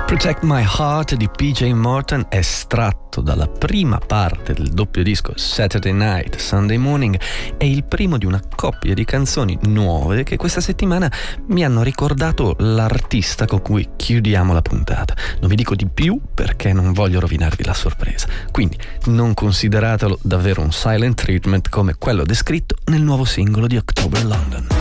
Protect My Heart di PJ Morton, estratto dalla prima parte del doppio disco Saturday Night, Sunday Morning, è il primo di una coppia di canzoni nuove che questa settimana mi hanno ricordato l'artista con cui chiudiamo la puntata. Non vi dico di più perché non voglio rovinarvi la sorpresa, quindi non consideratelo davvero un silent treatment come quello descritto nel nuovo singolo di October London.